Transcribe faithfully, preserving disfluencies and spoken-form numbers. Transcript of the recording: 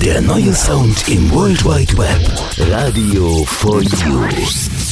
Der neue Sound im World Wide Web. Radio for You.